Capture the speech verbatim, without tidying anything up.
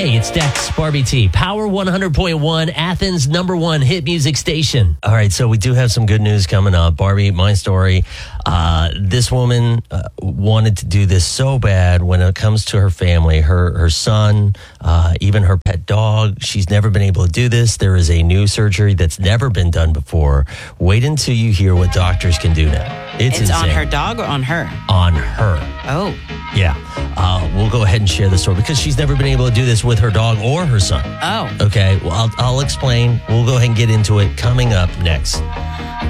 Hey, it's Dex, Barbie T, Power one hundred point one, Athens' number one hit music station. All right, so we do have some good news coming up. Barbie, my story. Uh, this woman uh, wanted to do this so bad when it comes to her family, her, her son, uh, even her pet dog. She's never been able to do this. There is a new surgery that's never been done before. Wait until you hear what doctors can do now. It's, It's on insane. her dog or on her? On her. Oh. Yeah. Uh, we'll go ahead and share the story because she's never been able to do this with her dog or her son. Oh. Okay. Well, I'll, I'll explain. We'll go ahead and get into it coming up next.